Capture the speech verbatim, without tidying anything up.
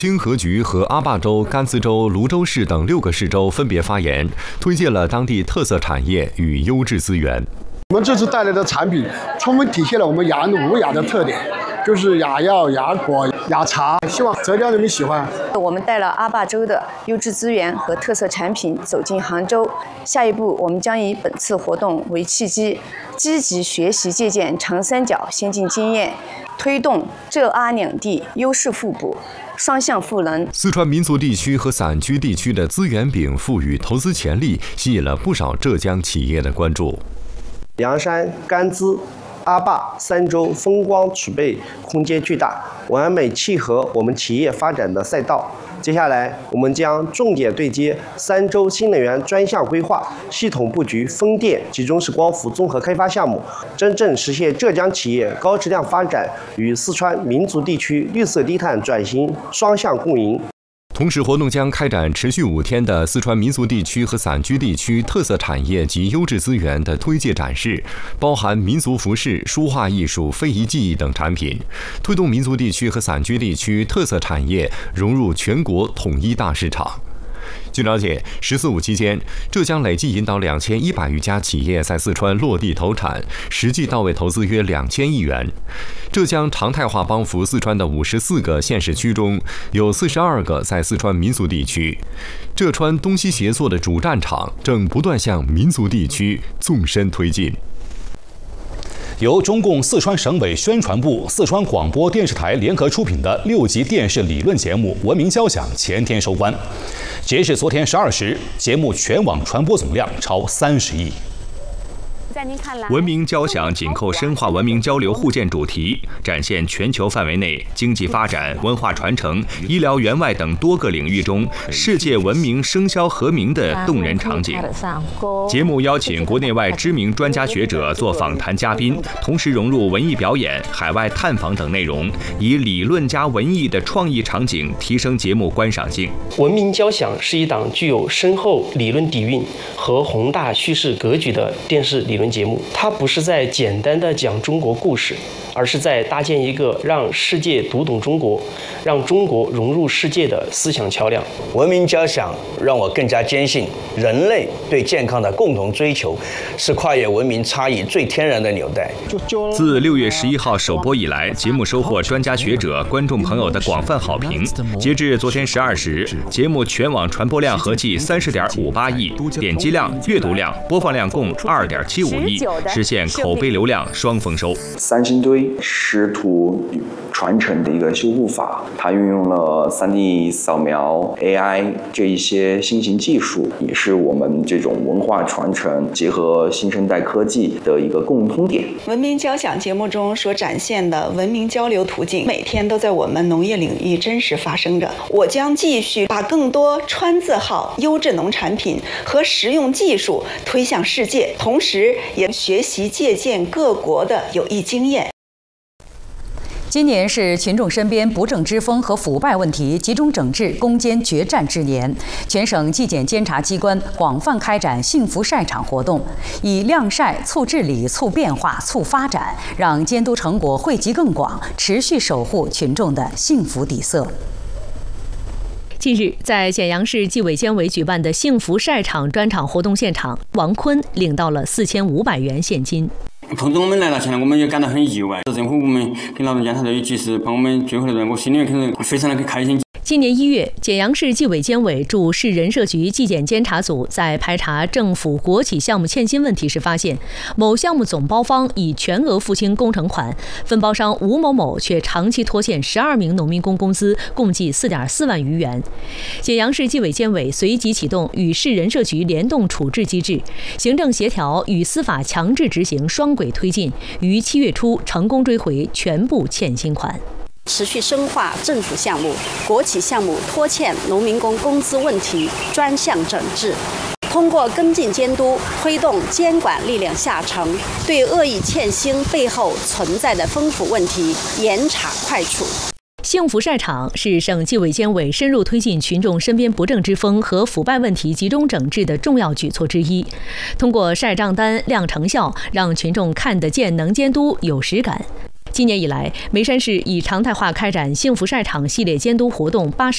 清河局和阿坝州、甘孜州、泸州市等六个市州分别发言，推荐了当地特色产业与优质资源。 我们这次带来的产品，充分体现了我们雅安的五雅的特点，就是雅药、雅果、雅茶，希望浙江人民喜欢。 我们带了阿坝州的优质资源和特色产品走进杭州，下一步我们将以本次活动为契机，积极学习借鉴长三角先进经验，推动浙阿两地优势互补、双向赋能。 四川民族地区和散居地区的资源禀赋与投资潜力，吸引了不少浙江企业的关注。 凉山、甘孜、阿坝三州风光储备空间巨大，完美契合我们企业发展的赛道。接下来，我们将重点对接三州新能源专项规划，系统布局风电、集中式光伏综合开发项目，真正实现浙江企业高质量发展与四川民族地区绿色低碳转型双向共赢。 同时，活动将开展持续五天的四川民族地区和散居地区特色产业及优质资源的推介展示，包含民族服饰、书画艺术、非遗技艺等产品，推动民族地区和散居地区特色产业融入全国统一大市场。据了解，十四五期间，浙江累计引导两千一百余家企业在四川落地投产，实际到位投资约两千亿元。浙江常态化帮扶四川的五十四个县市区中，有四十二个在四川民族地区。浙川东西协作的主战场正不断向民族地区纵深推进。 由中共四川省委宣传部、四川广播电视台联合出品的六集电视理论节目《文明交响》前天收官。截至昨天十二时，节目全网传播总量超三十亿。 在您看来， 文明交响紧扣深化文明交流互鉴主题，展现全球范围内经济发展、文化传承、医疗援外等多个领域中世界文明生肖和鸣的动人场景。节目邀请国内外知名专家学者做访谈嘉宾，同时融入文艺表演、海外探访等内容，以理论加文艺的创意场景提升节目观赏性。 文明交响是一档具有深厚理论底蕴和宏大叙事格局的电视理论节目，它不是在简单的讲中国故事，而是在搭建一个让世界读懂中国、让中国融入世界的思想桥梁。 文明交响让我更加坚信，人类对健康的共同追求是跨越文明差异最天然的纽带。 自六月十一号首播以来，节目收获专家学者、观众朋友的广泛好评。截至昨天十二时，节目全网传播量合计三十点五八亿，点击量、阅读量、播放量共二点七五亿，实现口碑流量双丰收。 三星堆师徒传承的一个修复法，它运用了 三 D 扫描、A I 这一些新型技术，也是我们这种文化传承结合新生代科技的一个共通点。 文明交响节目中所展现的文明交流途径，每天都在我们农业领域真实发生着。我将继续把更多川字号优质农产品和实用技术推向世界，同时也学习借鉴各国的有益经验。 今年是群众身边不正之风和腐败问题集中整治攻坚决战之年，全省纪检监察机关广泛开展幸福晒场活动，以晾晒促治理、促变化、促发展，让监督成果惠及更广，持续守护群众的幸福底色。 近日，在咸阳市纪委监委举办的幸福晒场专场活动现场，王坤领到了四千五百元现金。 碰到我们来了，现在我们也感到很意外。政府部门跟劳动监察队及时帮我们追回来的，我心里面肯定非常的开心。 今年一月，简阳市纪委监委驻市人社局纪检监察组在排查政府国企项目欠薪问题时发现，某项目总包方已全额付清工程款，分包商吴某某却长期拖欠十二名农民工工资，共计四点四万余元。简阳市纪委监委随即启动与市人社局联动处置机制，行政协调与司法强制执行双轨推进，于七月初成功追回全部欠薪款。 持续深化政府项目、国企项目拖欠农民工工资问题专项整治，通过跟进监督，推动监管力量下沉，对恶意欠薪背后存在的丰富问题严查快处。 幸福晒场是省纪委监委深入推进群众身边不正之风和腐败问题集中整治的重要举措之一。通过晒账单、亮成效，让群众看得见、能监督、有实感。今年以来，眉山市以常态化开展幸福晒场系列监督活动八十